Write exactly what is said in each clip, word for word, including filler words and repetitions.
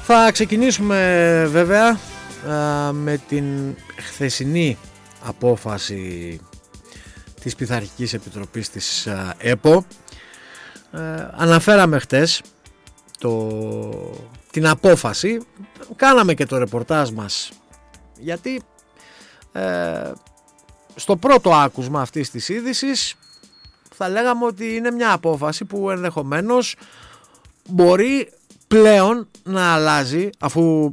Θα ξεκινήσουμε βέβαια με την χθεσινή απόφαση της Πειθαρχικής Επιτροπής της ΕΠΟ. Αναφέραμε χτες το, την απόφαση, κάναμε και το ρεπορτάζ μας, γιατί ε, στο πρώτο άκουσμα αυτής της είδησης θα λέγαμε ότι είναι μια απόφαση που ενδεχομένως μπορεί πλέον να αλλάζει, αφού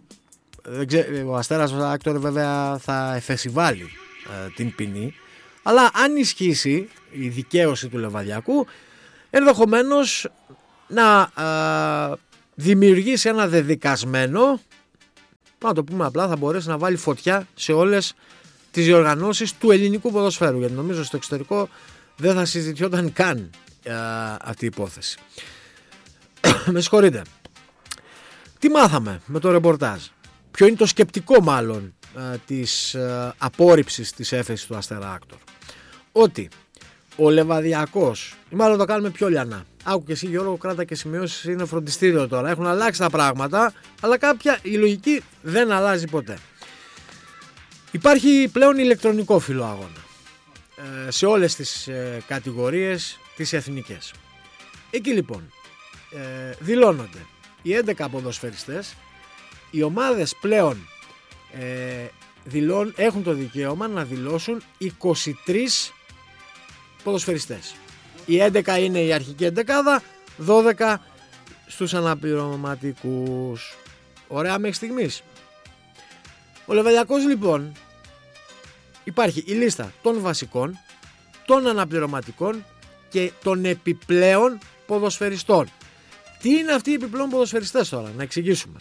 ο Αστέρας Άκτορ βέβαια θα εφεσιβάλει ε, την ποινή, αλλά αν ισχύσει η δικαίωση του Λεβαδιακού, ενδεχομένως να ε, δημιουργήσει ένα δεδικασμένο, να το πούμε απλά, θα μπορέσει να βάλει φωτιά σε όλες τις διοργανώσεις του ελληνικού ποδοσφαίρου, γιατί νομίζω στο εξωτερικό δεν θα συζητιόταν καν ε, αυτή η υπόθεση. Με συγχωρείτε. Τι μάθαμε με το ρεπορτάζ? Ποιο είναι το σκεπτικό μάλλον ε, της ε, απόρριψης της έφεσης του Αστέρα Άκτορ? Ότι ο Λεβαδιακός, ή μάλλον το κάνουμε πιο λιανά, άκου και εσύ Γιώργο, κράτα και σημειώσεις, είναι φροντιστήριο τώρα, έχουν αλλάξει τα πράγματα, αλλά κάποια η λογική δεν αλλάζει ποτέ. Υπάρχει πλέον ηλεκτρονικό φύλλο αγώνα ε, σε όλες τις ε, κατηγορίες τις εθνικές. Εκεί λοιπόν ε, δηλώνονται οι έντεκα ποδοσφαιριστές. Οι ομάδες πλέον ε, δηλών, έχουν το δικαίωμα να δηλώσουν είκοσι τρεις ποδοσφαιριστές. Οι έντεκα είναι η αρχική εντεκάδα, δώδεκα στους αναπληρωματικούς. Ωραία μέχρι στιγμής. Ο Λεβαδιακός λοιπόν, υπάρχει η λίστα των βασικών, των αναπληρωματικών και των επιπλέον ποδοσφαιριστών. Τι είναι αυτοί οι επιπλέον ποδοσφαιριστές τώρα, να εξηγήσουμε.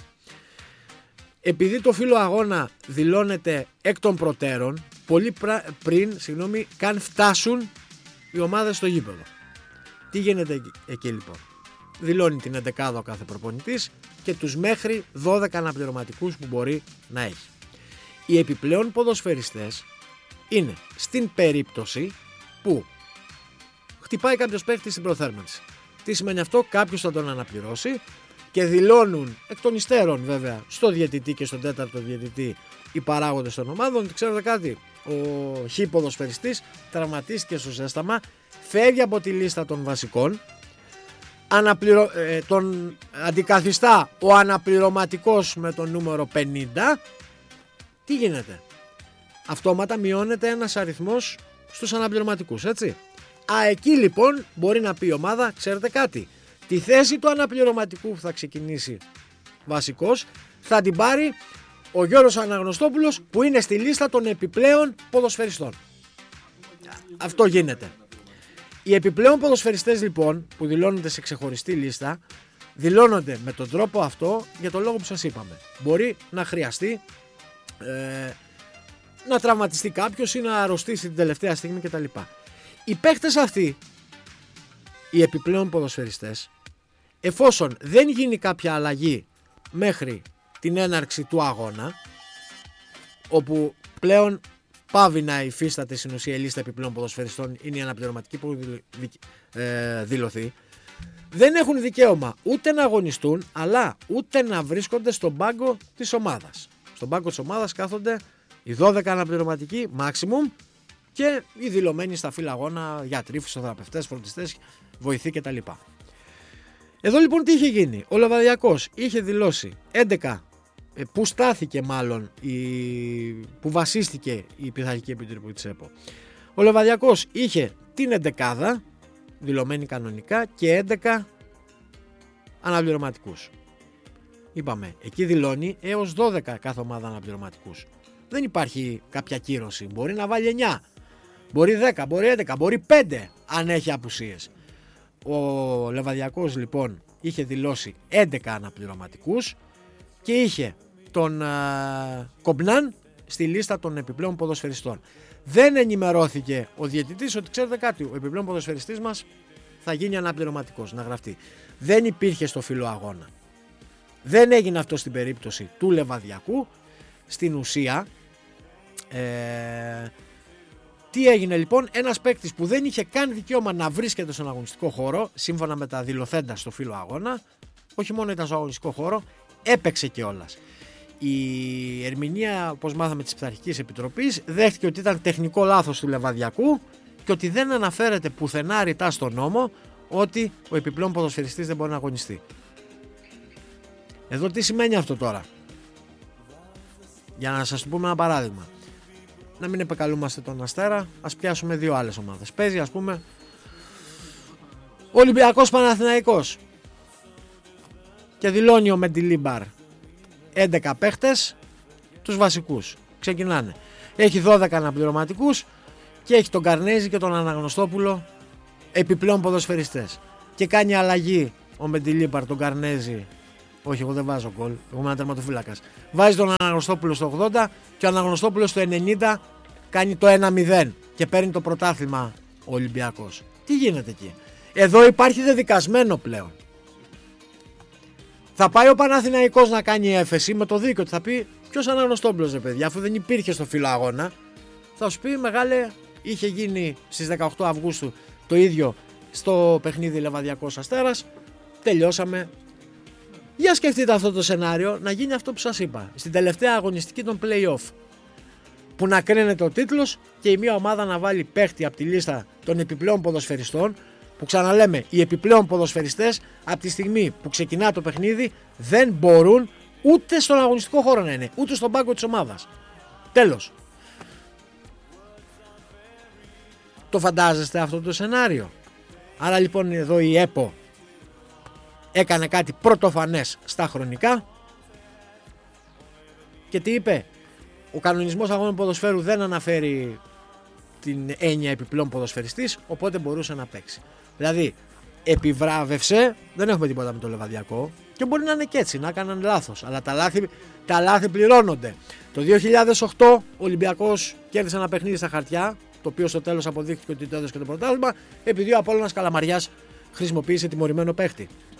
Επειδή το φύλλο αγώνα δηλώνεται εκ των προτέρων, πολύ πριν, συγγνώμη, καν φτάσουν οι ομάδες στο γήπεδο. Τι γίνεται εκεί, εκεί λοιπόν? Δηλώνει την εντεκάδα ο κάθε προπονητής και τους μέχρι δώδεκα αναπληρωματικούς που μπορεί να έχει. Οι επιπλέον ποδοσφαιριστές είναι στην περίπτωση που χτυπάει κάποιος παίκτης στην προθέρμανση. Τι σημαίνει αυτό? Κάποιος θα τον αναπληρώσει και δηλώνουν εκ των υστέρων βέβαια στο διαιτητή και στον τέταρτο διαιτητή οι παράγοντες των ομάδων ότι ξέρετε κάτι, ο χ ποδοσφαιριστής τραυματίστηκε στο ζέσταμα, φεύγει από τη λίστα των βασικών, αναπληρω... ε, τον αντικαθιστά ο αναπληρωματικός με τον νούμερο πενήντα. Τι γίνεται? Αυτόματα μειώνεται ένας αριθμός στους αναπληρωματικούς, έτσι. Α, εκεί λοιπόν μπορεί να πει η ομάδα, ξέρετε κάτι, τη θέση του αναπληρωματικού που θα ξεκινήσει βασικός θα την πάρει ο Γιώργος Αναγνωστόπουλος που είναι στη λίστα των επιπλέον ποδοσφαιριστών. Αυτό γίνεται. Οι επιπλέον ποδοσφαιριστές λοιπόν που δηλώνονται σε ξεχωριστή λίστα δηλώνονται με τον τρόπο αυτό για τον λόγο που σας είπαμε. Μπορεί να χρειαστεί ε, να τραυματιστεί κάποιος ή να αρρωστήσει την τελευταία στιγμή κτλ. Οι παίχτες αυτοί, οι επιπλέον ποδοσφαιριστές, εφόσον δεν γίνει κάποια αλλαγή μέχρι την έναρξη του αγώνα, όπου πλέον πάβει να υφίσταται στην ουσία η λίστα επιπλέον ποδοσφαιριστών, είναι η αναπληρωματική που ε, δηλωθεί, δεν έχουν δικαίωμα ούτε να αγωνιστούν, αλλά ούτε να βρίσκονται στον πάγκο της ομάδας. Στον πάγκο της ομάδας κάθονται οι δώδεκα αναπληρωματικοί maximum και οι δηλωμένοι στα φύλλα αγώνα, γιατροί, φυσιοθεραπευτές, φροντιστές, βοηθοί κτλ. Εδώ λοιπόν τι είχε γίνει? Ο Λεβαδιακός είχε δηλώσει έντεκα, που στάθηκε μάλλον, η, που βασίστηκε η Πειθαρχική Επιτροπή της ΕΠΟ. Ο Λεβαδιακός είχε την εντεκάδα, δηλωμένη κανονικά, και έντεκα αναπληρωματικούς. Είπαμε, εκεί δηλώνει έως δώδεκα κάθε ομάδα αναπληρωματικούς. Δεν υπάρχει κάποια κύρωση. Μπορεί να βάλει εννιά, μπορεί δέκα, μπορεί έντεκα, μπορεί πέντε αν έχει απουσίες. Ο Λεβαδιακός λοιπόν είχε δηλώσει έντεκα αναπληρωματικούς και είχε τον α, Κομπνάν στη λίστα των επιπλέον ποδοσφαιριστών. Δεν ενημερώθηκε ο διαιτητής ότι ξέρετε κάτι, ο επιπλέον ποδοσφαιριστής μας θα γίνει αναπληρωματικός, να γραφτεί. Δεν υπήρχε στο φύλλο αγώνα. Δεν έγινε αυτό στην περίπτωση του Λεβαδιακού. Στην ουσία ε, τι έγινε λοιπόν? Ένας παίκτης που δεν είχε καν δικαίωμα να βρίσκεται στον αγωνιστικό χώρο, σύμφωνα με τα δηλωθέντα στο φύλλο αγώνα, όχι μόνο ήταν στο αγωνιστικό χώρο, έπαιξε κιόλας. Η ερμηνεία, όπως μάθαμε, της Πειθαρχικής Επιτροπής δέχτηκε ότι ήταν τεχνικό λάθος του Λεβαδιακού και ότι δεν αναφέρεται πουθενά ρητά στο νόμο ότι ο επιπλέον ποδοσφαιριστής δεν μπορεί να αγωνιστεί. Εδώ τι σημαίνει αυτό τώρα? Για να σας το πούμε ένα παράδειγμα. Να μην επεκαλούμαστε τον Αστέρα, ας πιάσουμε δύο άλλες ομάδες. Παίζει, ας πούμε, Ολυμπιακός Παναθηναϊκός και δηλώνει ο Μεντιλίμπαρ έντεκα παίχτες, τους βασικούς. Ξεκινάνε. Έχει δώδεκα αναπληρωματικούς και έχει τον Καρνέζη και τον Αναγνωστόπουλο επιπλέον ποδοσφαιριστές. Και κάνει αλλαγή ο Μεντιλίμπαρ τον Καρνέζη. Όχι, εγώ δεν βάζω γκολ. Εγώ είμαι ένα τερματοφύλακας. Βάζει τον Αναγνωστόπουλο στο ογδόντα και ο Αναγνωστόπουλο στο ενενήντα κάνει το ένα μηδέν και παίρνει το πρωτάθλημα ο Ολυμπιακός. Τι γίνεται εκεί? Εδώ υπάρχει δεδικασμένο πλέον. Θα πάει ο Παναθηναϊκός να κάνει έφεση με το δίκιο. Θα πει ποιος Αναγνωστόπουλος, ρε παιδιά, αφού δεν υπήρχε στο φύλλο αγώνα. Θα σου πει, μεγάλε, είχε γίνει στις δεκαοκτώ Αυγούστου το ίδιο στο παιχνίδι Λεβαδιακός Αστέρας. Τελειώσαμε. Για σκεφτείτε αυτό το σενάριο να γίνει αυτό που σας είπα στην τελευταία αγωνιστική των play-off, που να κρίνεται ο τίτλος και η μία ομάδα να βάλει παίχτη από τη λίστα των επιπλέον ποδοσφαιριστών, που ξαναλέμε, οι επιπλέον ποδοσφαιριστές από τη στιγμή που ξεκινά το παιχνίδι δεν μπορούν ούτε στον αγωνιστικό χώρο να είναι, ούτε στον πάγκο της ομάδας. Τέλος. Το φαντάζεστε αυτό το σενάριο? Άρα λοιπόν εδώ η ΕΠΟ έκανε κάτι πρωτοφανές στα χρονικά και τι είπε? Ο κανονισμός αγώνων ποδοσφαίρου δεν αναφέρει την έννοια επιπλέον ποδοσφαιριστής, οπότε μπορούσε να παίξει. Δηλαδή επιβράβευσε, δεν έχουμε τίποτα με το Λεβαδιακό και μπορεί να είναι και έτσι, να έκαναν λάθος, αλλά τα λάθη, τα λάθη πληρώνονται. Το δύο χιλιάδες οκτώ ο Ολυμπιακός κέρδισε ένα παιχνίδι στα χαρτιά, το οποίο στο τέλος αποδείχθηκε ότι το έδωσε και το πρωτάθλημα, επειδή ο Απόλλωνας Καλαμαριάς χρησιμοποίησε τιμωρημένο παίχτη.